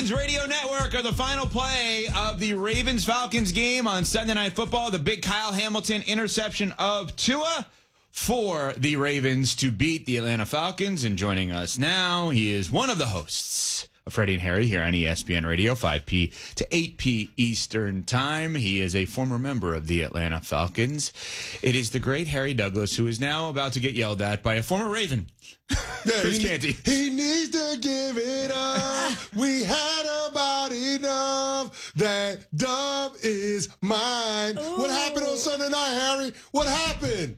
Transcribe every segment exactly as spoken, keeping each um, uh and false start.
Falcons Radio Network are the final play of the Ravens-Falcons game on Sunday Night Football. The big Kyle Hamilton interception of Tua for the Ravens to beat the Atlanta Falcons. And joining us now, he is one of the hosts of Freddie and Harry here on E S P N Radio, five p to eight p Eastern Time. He is a former member of the Atlanta Falcons. It is the great Harry Douglas, who is now about to get yelled at by a former Raven. Yeah, Chris he, Canty. He needs to give it up. We had about enough. That dub is mine. Ooh. What happened on Sunday night, Harry? What happened?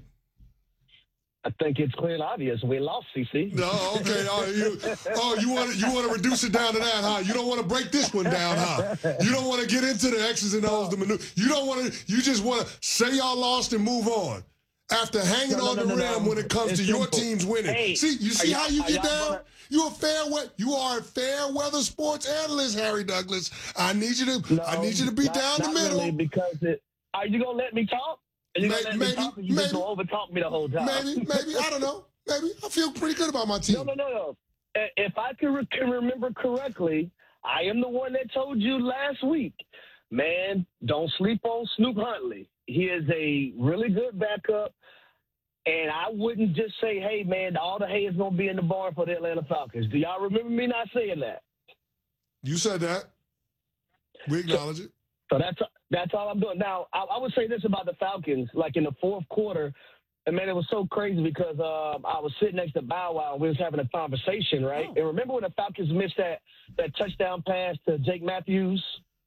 I think it's clear and obvious. We lost, C C. No, okay. Oh, you, oh, you want to you want to reduce it down to that, huh? You don't want to break this one down, huh? You don't want to get into the X's and O's, the maneuver. You don't want to. You just want to say y'all lost and move on. After hanging no, on no, the no, rim no. when it comes it's to simple. your team's winning. Hey, see, you see how you get down? Gonna... You a fair we- You are a fair weather sports analyst, Harry Douglas. I need you to. No, I need you to be not, down not the middle. Really, because it, are you gonna let me talk? Are you maybe, gonna let maybe, me talk? Or you maybe, just gonna overtalk me the whole time? Maybe, maybe. I don't know. Maybe I feel pretty good about my team. No, no, no, no. If I can, re- can remember correctly, I am the one that told you last week, man, don't sleep on Snoop Huntley. He is a really good backup. And I wouldn't just say, hey, man, all the hay is going to be in the barn for the Atlanta Falcons. Do y'all remember me not saying that? You said that. We acknowledge so, it. So that's that's all I'm doing. Now, I, I would say this about the Falcons. Like in the fourth quarter, and, man, it was so crazy because uh, I was sitting next to Bow Wow and we was having a conversation, right? Oh. And remember when the Falcons missed that, that touchdown pass to Jake Matthews?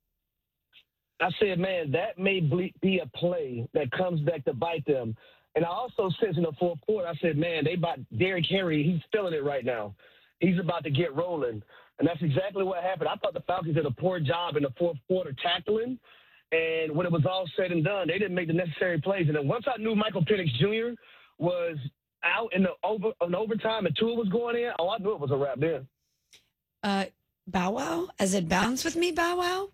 I said, man, that may be a play that comes back to bite them. And I also said in the fourth quarter, I said, man, they bought Derrick Henry. He's feeling it right now. He's about to get rolling. And that's exactly what happened. I thought the Falcons did a poor job in the fourth quarter tackling. And when it was all said and done, they didn't make the necessary plays. And then once I knew Michael Penix Junior was out in the over in overtime and Tua was going in, oh, I knew it was a wrap then. Uh, Bow Wow? As it bounce with me, Bow Wow?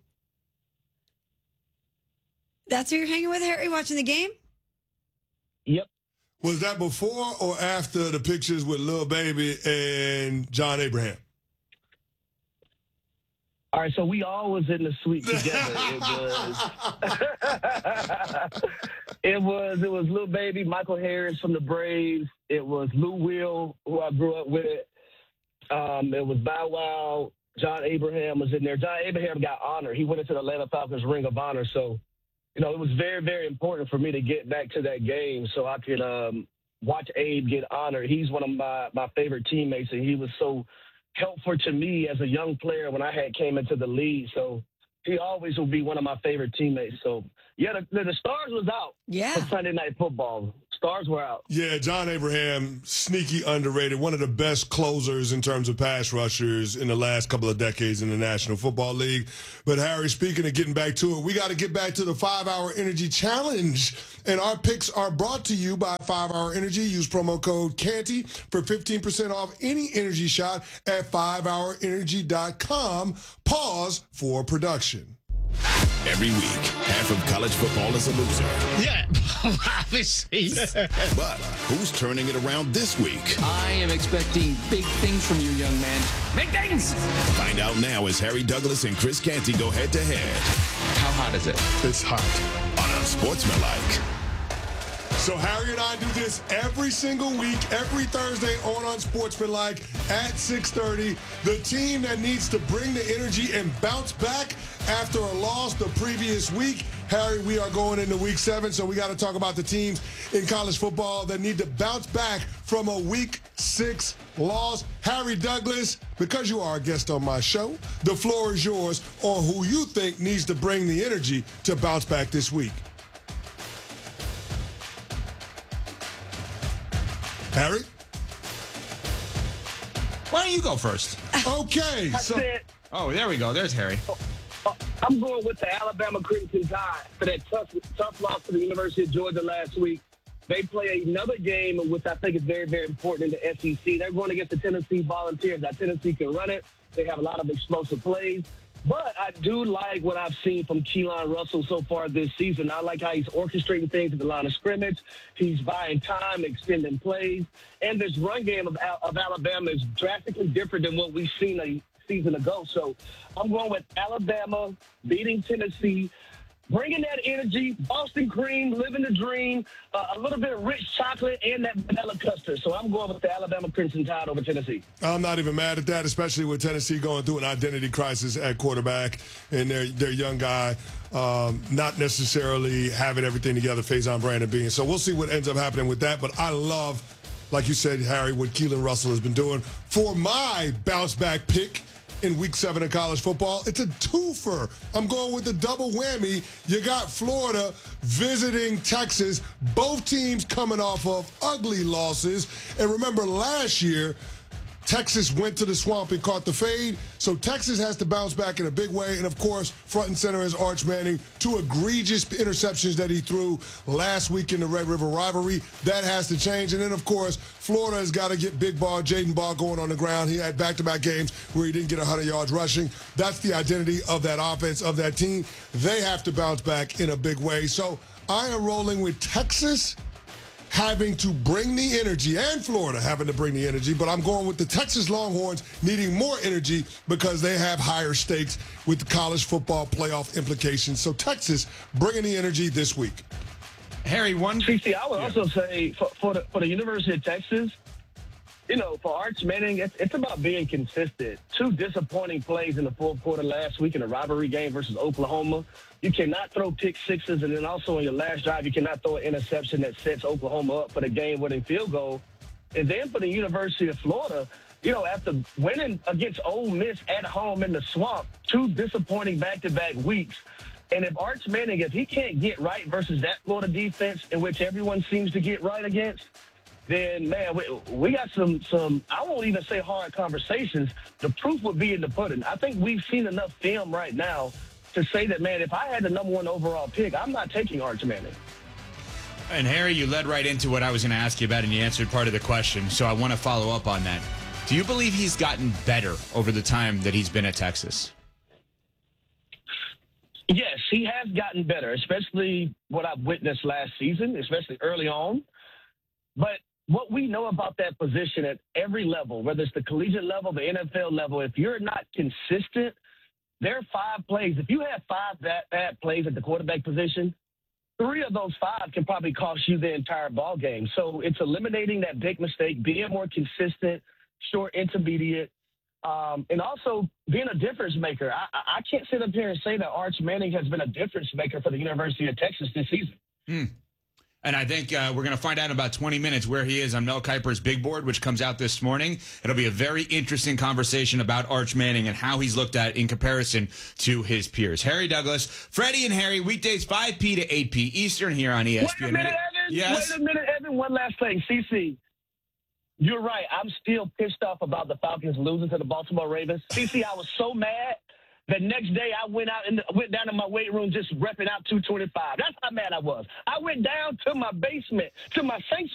That's who you're hanging with, Harry, watching the game? Yep. Was that before or after the pictures with Lil Baby and John Abraham? All right, so we all was in the suite together. It was, it was, it was Lil Baby, Michael Harris from the Braves. It was Lou Will, who I grew up with. Um, it was Bow Wow. John Abraham was in there. John Abraham got honored. He went into the Atlanta Falcons Ring of Honor, so. You know, it was very, very important for me to get back to that game so I could um, watch Abe get honored. He's one of my, my favorite teammates, and he was so helpful to me as a young player when I had came into the league. So he always will be one of my favorite teammates. So, yeah, the, the, the stars was out yeah. for Sunday Night Football. Stars were out. Yeah, John Abraham, sneaky underrated, one of the best closers in terms of pass rushers in the last couple of decades in the National Football League. But, Harry, speaking of getting back to it, we got to get back to the five-Hour Energy Challenge. And our picks are brought to you by five-Hour Energy. Use promo code Canty for fifteen percent off any energy shot at five hour energy dot com. Pause for production. Every week, half of college football is a loser. Yeah, obviously. But who's turning it around this week? I am expecting big things from you, young man. Big things! Find out now as Harry Douglas and Chris Canty go head-to-head. How hot is it? It's hot. On Unsportsmanlike. So Harry and I do this every single week, every Thursday on Unsportsmanlike at six thirty. The team that needs to bring the energy and bounce back after a loss the previous week. Harry, we are going into week seven, so we got to talk about the teams in college football that need to bounce back from a week six loss. Harry Douglas, because you are a guest on my show, the floor is yours on who you think needs to bring the energy to bounce back this week. Harry? Why don't you go first? Okay. I So, said, Oh, there we go. There's Harry. I'm going with the Alabama Crimson Tide for that tough, tough loss to the University of Georgia last week. They play another game, which I think is very, very important in the S E C. They're going against the Tennessee Volunteers. Now, Tennessee can run it. They have a lot of explosive plays. But I do like what I've seen from Keelan Russell so far this season. I like how he's orchestrating things at the line of scrimmage. He's buying time, extending plays. And this run game of, of Alabama is drastically different than what we've seen a, season to go. So I'm going with Alabama beating Tennessee, bringing that energy, Boston cream, living the dream, uh, a little bit of rich chocolate, and that vanilla custard. So I'm going with the Alabama Crimson Tide over Tennessee. I'm not even mad at that, especially with Tennessee going through an identity crisis at quarterback and their their young guy um, not necessarily having everything together, Faison Brandon being. So we'll see what ends up happening with that. But I love, like you said, Harry, what Keelan Russell has been doing. For my bounce-back pick in week seven of college football, it's a twofer. I'm going with the double whammy. You got Florida visiting Texas, both teams coming off of ugly losses. And remember, last year, Texas went to the swamp and caught the fade. So Texas has to bounce back in a big way. And, of course, front and center is Arch Manning. Two egregious interceptions that he threw last week in the Red River rivalry. That has to change. And then, of course, Florida has got to get big ball, Jaden Ball going on the ground. He had back-to-back games where he didn't get one hundred yards rushing. That's the identity of that offense, of that team. They have to bounce back in a big way. So I am rolling with Texas having to bring the energy, and Florida having to bring the energy, but I'm going with the Texas Longhorns needing more energy because they have higher stakes with the college football playoff implications. So Texas bringing the energy this week. Harry, one. C C, I would yeah. also say for, for, the, for the University of Texas, you know, for Arch Manning, it's, it's about being consistent. Two disappointing plays in the fourth quarter last week in a rivalry game versus Oklahoma. You cannot throw pick sixes, and then also on your last drive, you cannot throw an interception that sets Oklahoma up for the game-winning field goal. And then for the University of Florida, you know, after winning against Ole Miss at home in the swamp, two disappointing back-to-back weeks. And if Arch Manning, if he can't get right versus that Florida defense in which everyone seems to get right against, then, man, we, we got some, some, I won't even say hard conversations. The proof would be in the pudding. I think we've seen enough film right now to say that, man, if I had the number one overall pick, I'm not taking Arch Manning. And, Harry, you led right into what I was going to ask you about, and you answered part of the question, so I want to follow up on that. Do you believe he's gotten better over the time that he's been at Texas? Yes, he has gotten better, especially what I've witnessed last season, especially early on. But what we know about that position at every level, whether it's the collegiate level, the N F L level, if you're not consistent, there are five plays. If you have five bad, bad plays at the quarterback position, three of those five can probably cost you the entire ball game. So it's eliminating that big mistake, being more consistent, short, intermediate, um, and also being a difference maker. I, I can't sit up here and say that Arch Manning has been a difference maker for the University of Texas this season. Hmm. And I think uh, we're going to find out in about twenty minutes where he is on Mel Kiper's big board, which comes out this morning. It'll be a very interesting conversation about Arch Manning and how he's looked at in comparison to his peers. Harry Douglas, Freddie and Harry, weekdays five p to eight p Eastern here on E S P N. Wait a minute, Evan. Yes? Wait a minute, Evan. One last thing. C C, you're right. I'm still pissed off about the Falcons losing to the Baltimore Ravens. C C, I was so mad. The next day, I went out and went down to my weight room just repping out two twenty-five. That's how mad I was. I went down to my basement, to my sanctuary.